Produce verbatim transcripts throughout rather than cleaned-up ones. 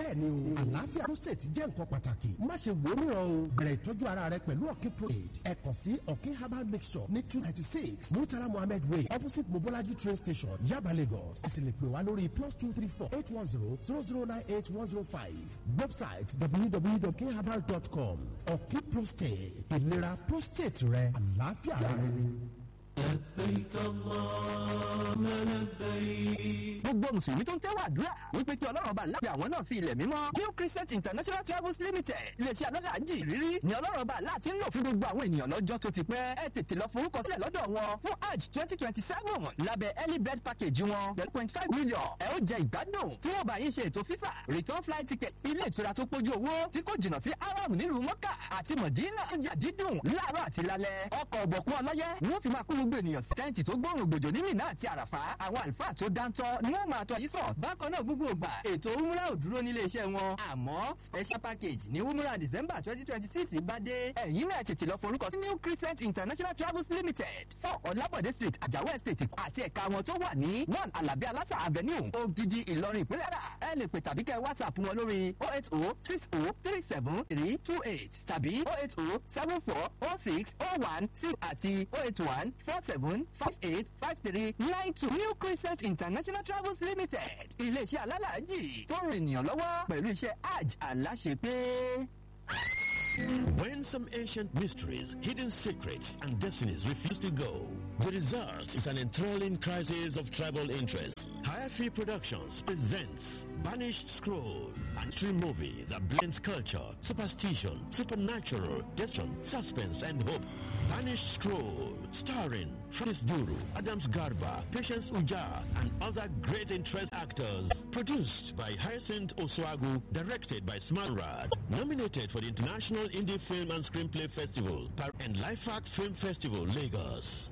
bẹ́ẹ̀ ni o àlàáfíà prostate jẹ́ nǹkan pàtàkì má ṣe wò ó níran o bẹ̀rẹ̀ ìtọ́jú ara rẹ pẹ̀lú ọ̀kín prostate ẹ kàn sí ọ̀kín herbal mixture ní two ninety six Murtala Mohammed way opposite Mobolaji train station Yaba Lagos ẹ sì lè pè wá lórí plus two three four eight one zero zero zero nine eight one zero five website w w w dot king herbal dot com ọ̀kín prostate ìlera prostate rẹ àlàáfíà rẹ. لبيك اللهم لبيك. gbogbo mùsùlùmí tó ń tẹ́wọ̀ àdúrà wípé kí ọlọ́run ọba láti àwọn náà sí ilẹ̀ mímọ́. New Crescent International Travels Limited iléeṣẹ́ aláṣàájì ìrírí ni ọlọ́run ọba láti ń lò fún gbogbo àwọn ènìyàn lọ́jọ́ tó ti pẹ́. ẹ tètè lọ forúkọ sílẹ̀ lọ́dọ̀ wọn fún hajj twenty twenty seven lábẹ́ early bird package wọn pẹ̀lú point five million. ẹ ó jẹ ìgbádùn tí wọ́n bá yín ṣe ètò fífà return flight ticket ilé ìtura tó pójú owó tí kò jìnnà sí haram nílùú mọ́kà àti mọ̀dínà oúnjẹ dídùn láàárọ̀ àti lálẹ́. ọkọ̀ ọ̀bọ̀kún ọlọ́yẹ wọ́n fi máa kó gbogbo ènìyàn sí tẹ́ǹtì tó gbóòrùn gbòjò ní Mínà àti àràfà. àwọn àlùfáà tó dáńtọ́ ni wọ́n máa tọ́ yín sọ. bákan náà gbogbo ìgbà ètò umrah ò dúró nílé iṣẹ́ wọn. àmọ́ special package ní umrah December twenty twenty six bá dé. ẹ̀yin náà tètè lọ forúkọ sí New Crescent International Travels Limited four Ọlábọ̀dé street Àjàwẹ́ estate àti ẹ̀ka wọn tó wà ní one Alabi Alasa avenue Ògidì Ìlọrin ìpínlẹ̀ Kwara. ẹ lè pè tàbí kẹ́ whatsapp wọn lórí oh eight oh six oh three seven three two eight tàbí oh eight oh seven four oh six oh one six àti oh eight one four seven five eight five three nine two. New Crescent International Travels Limited iléeṣẹ́ alálàájì tó rìn ènìyàn lọ́wọ́ pẹ̀lú iṣẹ́ hajj aláṣepé. When some ancient mysteries, hidden secrets, and destinies refuse to go, the result is an enthralling crisis of tribal interest. Hayafi Productions presents Banished Scroll, an history movie that blends culture, superstition, supernatural, destiny, suspense, and hope. Banished Scroll, starring Francis Duru, Adams Garba, Patience Uja, and other great interest actors. Produced by Hyacinth Oswagu, directed by Smarad. Nominated for the International Indie Film and Screenplay Festival and Life Act Film Festival, Lagos.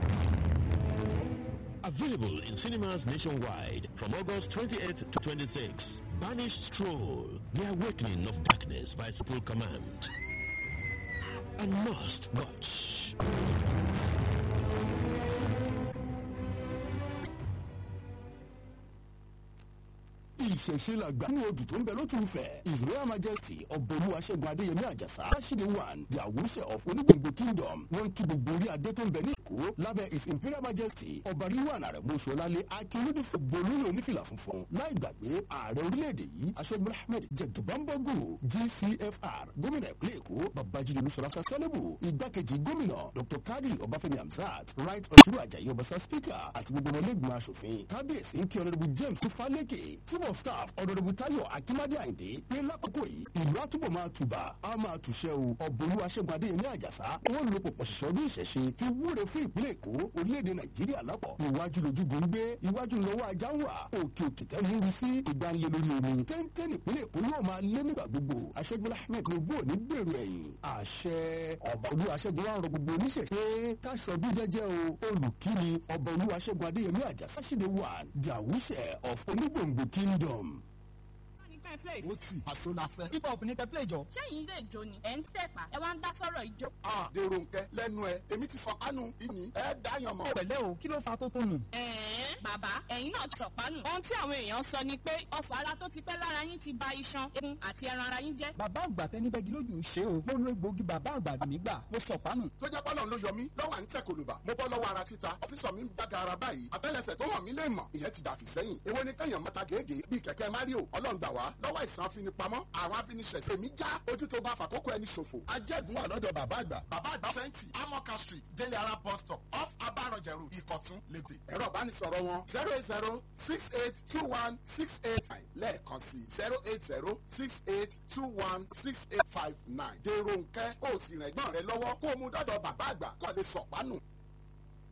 Available in cinemas nationwide from August twenty-eighth to twenty-sixth. Banished Stroll, The Awakening of Darkness by School Command. A must watch. ìṣẹ̀ṣe làgbà nínú odù tó ń bẹ lótú fẹ̀. His Royal Majesty Ọ̀bọ̀lúwa Ṣẹ́gun Adéyẹmí Àjàsá Rashidi one the Awuse of Onígbòǹgbò Kingdom wọ́n kí gbogbo orí adé tó ń bẹ ní Èkó lábẹ́ His Imperial Majesty Ọba Rilwan Arẹ̀mú Ṣọlálé Akínlódìfọ̀ Bolúyè onífìlà funfun láì gbàgbé ààrẹ orílẹ̀-èdè yìí Aṣọ́jú Ahmed Jẹ̀dùbámbọ́gù G C F R gómìnà ìpínlẹ̀ Èkó Babájídé Olúṣọlá Sálẹ́bù igbákejì gómìnà Doctor Kadri Ọbáfẹ́mi Hamzat Right Ọ̀ṣunrú Àjàyí Ọbaṣá Speaker àti gbogbo ọmọlẹ́gbìmọ̀ aṣòfin kábíyèsí ń kí Honourable James Fálékè Chief of Staff Honourable Táyọ̀ Akínmádé Àyìndé pé lákòókò yìí ìlú àtúbọ̀ máa tùbà á máa tùṣẹ́ o Ọ̀bọ̀lúwa Ṣẹ́gun Adéyẹmí Àjàsá wọ́n lo pọ̀pọ̀ ṣẹ̀ṣẹ̀ ọdún ìṣẹ̀ṣe fi wúre fún ìpínlẹ̀ Èkó orílẹ̀-èdè Nàìjíríà lápọ̀ ìwájú lójúgun ń gbé ìwájú lọ́wọ́ ajá ń wà òkè òkè tẹ́ mú rí sí ìgbàlẹ̀ lórí omi téńté ìpínlẹ̀ Èkó yóò máa lé nígbà gbogbo Aṣẹ́gun Ahmed ní bò ní bèrò ẹ̀yìn àṣẹ Ọ̀bọ̀lúwa Ṣẹ́gun wa ń rọ gbogbo oníṣẹ̀ṣe káṣọdún jẹ́jẹ́ o olùkíni Ọ̀bọ̀lúwa Ṣẹ́gun Adéyẹmí Àjàsá Rashidi one the Awuse of Onígbòǹgbò Kingdom. ó tì àṣọ la fẹ́. hip hop ní kẹ́ play jọ. ṣẹ́yìn ilé ìjó ni ẹ̀ ń tẹ̀pá ẹ wá ń dá sọ́rọ̀ ìjó. a dèrò nkẹ lẹ́nu ẹ èmi ti sọpánu ìní ẹ dáyàn mọ́. pẹ̀lẹ́ o kí ló fa tó tó nù. ẹ̀ẹ́n bàbá ẹ̀yin náà ti sọ̀pánù. ohun tí àwọn èèyàn sọ ni pé ọfọ̀ ara tó ti pẹ́ lára yín ti ba iṣan egun àti ẹran ara yín jẹ́. bàbá àgbà tẹni bẹ́gi lójú ṣe o mo lo egbòogi bàbá àgbà mi gbà mo sọ̀pánù. tó jẹ́ pọ́lọ́n ló yọ mí lọ́wọ́ à ń tẹ̀ kòlùbà mo bọ́ lọ́wọ́ ara títa ọ́fíìsì mi ń gbàgà ara báyìí àtẹ́lẹsẹ̀ tó hàn mí lè mọ̀ ìyẹn ti dàfí sẹ́yìn èwo ni kẹ́yàn mọ́ta gègé bíi kẹ̀kẹ́ Mario Ọlọ́run gbà wá lọ́wọ́ ìsàn afinipamọ́ àwọn afiniṣẹ̀ṣẹ̀ mi já ojú tó bá fàkókò ẹni ṣòfò ajẹ́gun wà lọ́dọ̀ bàbá àgbà bàbá àgbà fẹ́ǹtì Amoka street Délé Ara bus stop off Abaranjẹ̀rù Ìkọ̀tún lẹ́gbẹ̀ẹ́ ẹ̀rọ ìbánisọ̀rọ̀ wọn zero eight zero six eight two one six eight nine lẹ́ẹ̀kan sí zero eight zero six eight two one six eight five nine dèrò nkẹ́ ó sì rẹ̀gbọ́n rẹ lọ́wọ́ kó o mú dọ́dọ̀ bàbá àgbà kó o lè sọ̀pánù.